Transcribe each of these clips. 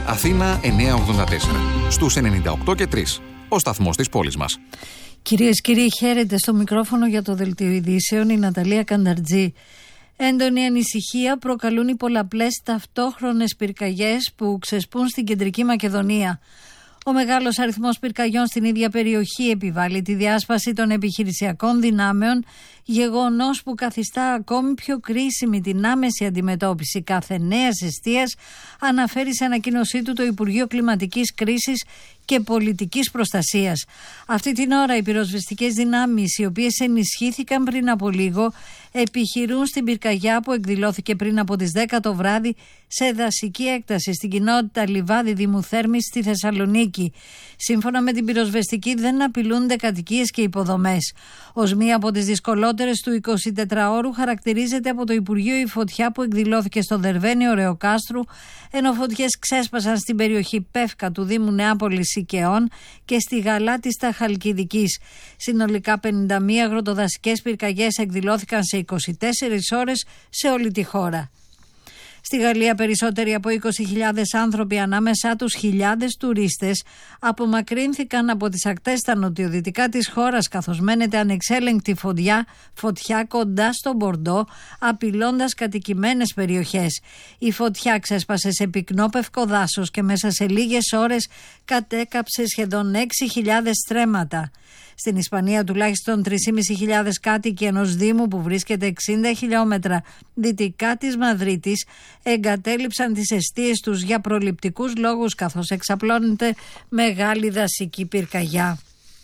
Αθήνα 984. Στους 98 και 3. Ο σταθμός της πόλης μας. Κυρίες και κύριοι, χαίρετε. Στο μικρόφωνο για το Δελτίο Ειδήσεων η Ναταλία Κανταρτζή. Έντονη ανησυχία προκαλούν οι πολλαπλές ταυτόχρονες πυρκαγιές που ξεσπούν στην Κεντρική Μακεδονία. Ο μεγάλος αριθμός πυρκαγιών στην ίδια περιοχή επιβάλλει τη διάσπαση των επιχειρησιακών δυνάμεων, γεγονός που καθιστά ακόμη πιο κρίσιμη την άμεση αντιμετώπιση κάθε νέας εστίας, αναφέρει σε ανακοίνωσή του το Υπουργείο Κλιματικής Κρίσης και Πολιτικής Προστασίας. Αυτή την ώρα οι πυροσβεστικές δυνάμεις, οι οποίες ενισχύθηκαν πριν από λίγο, επιχειρούν στην πυρκαγιά που εκδηλώθηκε πριν από τις 10 το βράδυ σε δασική έκταση στην κοινότητα Λιβάδι Δήμου Θέρμης στη Θεσσαλονίκη. Σύμφωνα με την πυροσβεστική, δεν απειλούνται κατοικίες και υποδομές. Ως μία από τις δυσκολότερες του 24ωρου χαρακτηρίζεται από το Υπουργείο η φωτιά που εκδηλώθηκε στο Δερβαίνιο Ρεοκάστρου, ενώ φωτιές ξέσπασαν στην περιοχή Πεύκα του Δήμου Νεάπολης Οικαιών και στη Γαλά της Χαλκιδικής. Συνολικά 51 αγροτοδασικές πυρκαγιές εκδηλώθηκαν σε 24 ώρες σε όλη τη χώρα. Στη Γαλλία περισσότεροι από 20.000 άνθρωποι, ανάμεσά τους χιλιάδες τουρίστες, απομακρύνθηκαν από τις ακτές στα νοτιοδυτικά της χώρας, καθώς μένεται ανεξέλεγκτη φωτιά κοντά στο Μπορντό, απειλώντας κατοικημένες περιοχές. Η φωτιά ξέσπασε σε πυκνόπευκο δάσος και μέσα σε λίγες ώρες κατέκαψε σχεδόν 6.000 στρέμματα. Στην Ισπανία τουλάχιστον 3.500 κάτοικοι ενός δήμου που βρίσκεται 60 χιλιόμετρα δυτικά της Μαδρίτης εγκατέλειψαν τις εστίες τους για προληπτικούς λόγους, καθώς εξαπλώνεται μεγάλη δασική πυρκαγιά.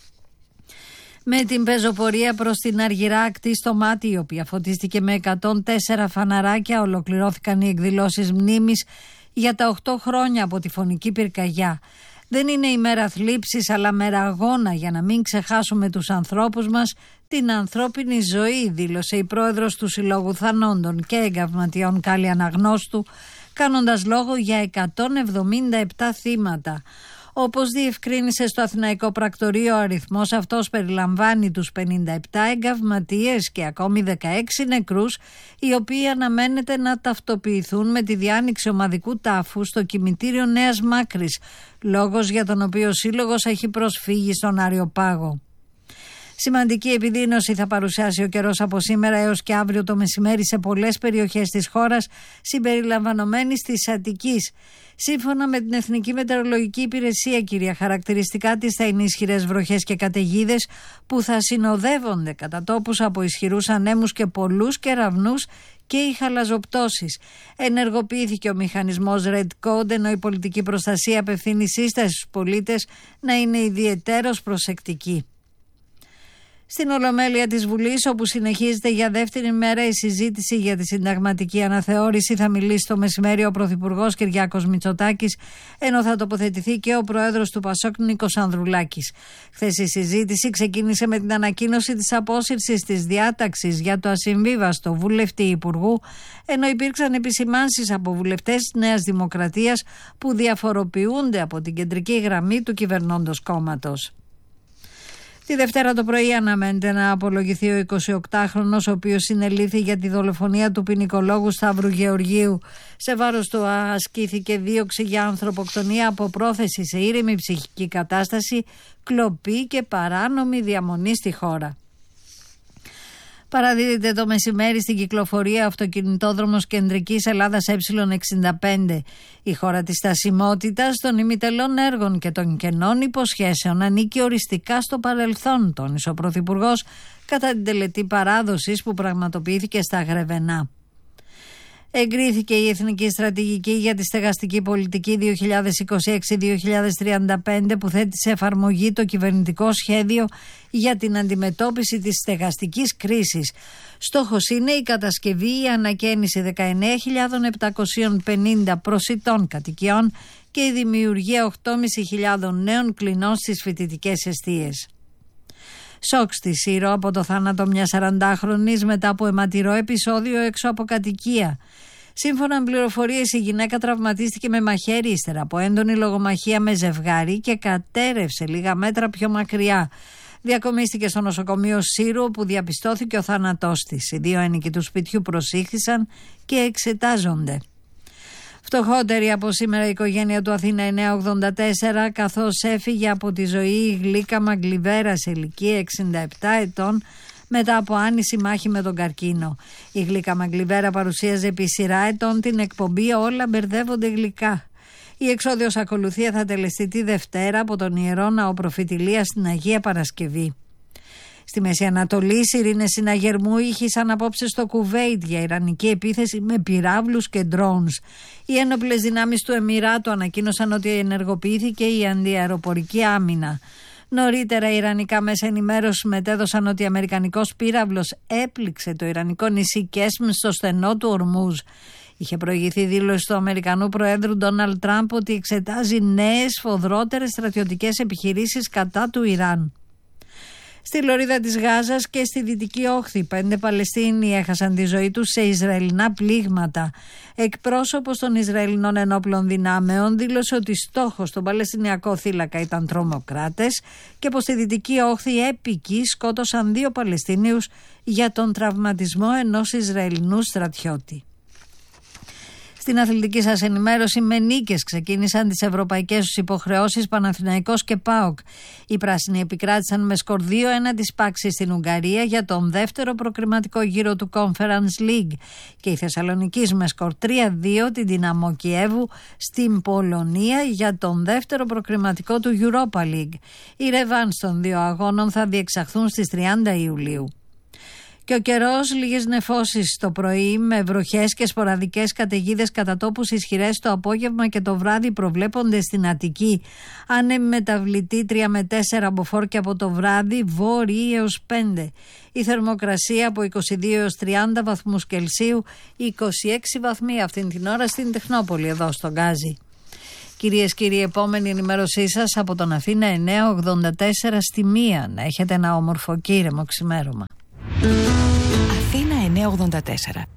Με την πεζοπορία προς την Αργυρά ακτή στο Μάτι, η οποία φωτίστηκε με 104 φαναράκια, ολοκληρώθηκαν οι εκδηλώσεις μνήμης για τα 8 χρόνια από τη φωνική πυρκαγιά. Δεν είναι η μέρα θλίψης, αλλά μέρα αγώνα για να μην ξεχάσουμε τους ανθρώπους μας, την ανθρώπινη ζωή, δήλωσε η πρόεδρος του Συλλόγου Θανόντων και Εγκαυματιών Κάλλη Αναγνώστου, κάνοντας λόγο για 177 θύματα. Όπως διευκρίνησε στο Αθηναϊκό Πρακτορείο, ο αριθμός αυτός περιλαμβάνει τους 57 εγκαυματίες και ακόμη 16 νεκρούς, οι οποίοι αναμένεται να ταυτοποιηθούν με τη διάνοιξη ομαδικού τάφου στο κημητήριο Νέας Μάκρης, λόγος για τον οποίο ο Σύλλογος έχει προσφύγει στον Αριοπάγο. Σημαντική επιδείνωση θα παρουσιάσει ο καιρός από σήμερα έως και αύριο το μεσημέρι σε πολλές περιοχές της χώρας, συμπεριλαμβανομένης της Αττικής. Σύμφωνα με την Εθνική Μετεωρολογική Υπηρεσία, κυρία χαρακτηριστικά της θα είναι ισχυρές βροχές και καταιγίδες που θα συνοδεύονται κατά τόπους από ισχυρούς ανέμους και πολλούς κεραυνούς και οι χαλαζοπτώσεις. Ενεργοποιήθηκε ο μηχανισμός Red Code, ενώ η πολιτική προστασία απευθύνει σύσταση στους πολίτες να είναι ιδιαιτέρως προσεκτικοί. Στην Ολομέλεια της Βουλής, όπου συνεχίζεται για δεύτερη μέρα η συζήτηση για τη συνταγματική αναθεώρηση, θα μιλήσει το μεσημέρι ο Πρωθυπουργός Κυριάκος Μητσοτάκης, ενώ θα τοποθετηθεί και ο Πρόεδρος του Πασόκ Νίκος Ανδρουλάκης. Χθες η συζήτηση ξεκίνησε με την ανακοίνωση της απόσυρσης της διάταξης για το ασυμβίβαστο βουλευτή υπουργού, ενώ υπήρξαν επισημάνσεις από βουλευτές της Νέας Δημοκρατίας που διαφοροποιούνται από την κεντρική γραμμή του κυβερνώντος κόμματος. Τη Δευτέρα το πρωί αναμένεται να απολογηθεί ο 28χρονος, ο οποίος συνελήφθη για τη δολοφονία του ποινικολόγου Σταύρου Γεωργίου. Σε βάρος του ασκήθηκε δίωξη για ανθρωποκτονία από πρόθεση σε ήρεμη ψυχική κατάσταση, κλοπή και παράνομη διαμονή στη χώρα. Παραδίδεται το μεσημέρι στην κυκλοφορία αυτοκινητόδρομος Κεντρικής Ελλάδας Ε65. Η χώρα της στασιμότητας, των ημιτελών έργων και των κενών υποσχέσεων ανήκει οριστικά στο παρελθόν, τόνισε ο Πρωθυπουργός κατά την τελετή παράδοσης που πραγματοποιήθηκε στα Γρεβενά. Εγκρίθηκε η Εθνική Στρατηγική για τη Στεγαστική Πολιτική 2026-2035 που θέτει σε εφαρμογή το κυβερνητικό σχέδιο για την αντιμετώπιση της στεγαστικής κρίσης. Στόχος είναι η κατασκευή ή ανακαίνιση 19.750 προσιτών κατοικιών και η δημιουργία 8.500 νέων κλινών στις φοιτητικές εστίες. Σοκ στη Σύρο από το θάνατο μιας 40χρονης μετά από αιματηρό επεισόδιο έξω από κατοικία. Σύμφωνα με πληροφορίες, η γυναίκα τραυματίστηκε με μαχαίρι ύστερα από έντονη λογομαχία με ζευγάρι και κατέρευσε λίγα μέτρα πιο μακριά. Διακομίστηκε στο νοσοκομείο Σύρου, όπου διαπιστώθηκε ο θάνατός της. Οι δύο ένοικοι του σπιτιού προσήχθησαν και εξετάζονται. Φτωχότερη από σήμερα η οικογένεια του Αθήνα 984, καθώς έφυγε από τη ζωή η Γλίκα Μαγκλιβέρα σε ηλικία 67 ετών μετά από άνηση μάχη με τον καρκίνο. Η Γλίκα Μαγκλιβέρα παρουσίαζε επί σειρά ετών την εκπομπή «Όλα μπερδεύονται γλυκά». Η εξόδιος ακολουθία θα τελεστεί τη Δευτέρα από τον Ιερό Ναό Προφητηλίας στην Αγία Παρασκευή. Στη Μέση Ανατολή, σιρήνες συναγερμού ήχησαν απόψε στο Κουβέιτ για ιρανική επίθεση με πυράβλους και ντρόουνς. Οι ένοπλες δυνάμεις του Εμιράτου ανακοίνωσαν ότι ενεργοποιήθηκε η αντιαεροπορική άμυνα. Νωρίτερα, οι ιρανικά μέσα ενημέρωσης μετέδωσαν ότι ο αμερικανικός πύραυλος έπληξε το ιρανικό νησί Κέσμ στο στενό του Ορμούζ. Είχε προηγηθεί δήλωση του Αμερικανού Προέδρου Ντόναλντ Τραμπ ότι εξετάζει νέες σφοδρότερες στρατιωτικές επιχειρήσεις κατά του Ιράν. Στη λωρίδα της Γάζας και στη Δυτική Όχθη, 5 Παλαιστίνοι έχασαν τη ζωή τους σε Ισραηλινά πλήγματα. Εκπρόσωπος των Ισραηλινών ενόπλων δυνάμεων δήλωσε ότι στόχος στον Παλαιστινιακό θύλακα ήταν τρομοκράτες και πως στη Δυτική Όχθη έπικοι σκότωσαν 2 Παλαιστίνιους για τον τραυματισμό ενός Ισραηλινού στρατιώτη. Στην αθλητική σας ενημέρωση, με νίκες ξεκίνησαν τις ευρωπαϊκές τους υποχρεώσεις Παναθηναϊκός και ΠΑΟΚ. Οι πράσινοι επικράτησαν με σκορ 2-1 της Πάξης στην Ουγγαρία για τον δεύτερο προκριματικό γύρο του Conference League και η Θεσσαλονικής με σκορ 3-2 την Δυναμό Κιέβου στην Πολωνία για τον δεύτερο προκριματικό του Europa League. Οι ρεβάνς των 2 αγώνων θα διεξαχθούν στις 30 Ιουλίου. Και ο καιρός, λίγες νεφώσεις το πρωί με βροχές και σποραδικές καταιγίδες κατά τόπους ισχυρές το απόγευμα και το βράδυ προβλέπονται στην Αττική. Άνεμη μεταβλητή 3 με 4 μποφόρ και από το βράδυ βόρειοι έως 5. Η θερμοκρασία από 22 έως 30 βαθμούς Κελσίου, 26 βαθμοί αυτήν την ώρα στην Τεχνόπολη εδώ στον Γκάζι. Κυρίες και κύριοι, επόμενη ενημέρωσή σας από τον Αθήνα 984 στη 1. Να έχετε ένα όμορφο και ήρεμο ξημέρωμα. Αθήνα 984.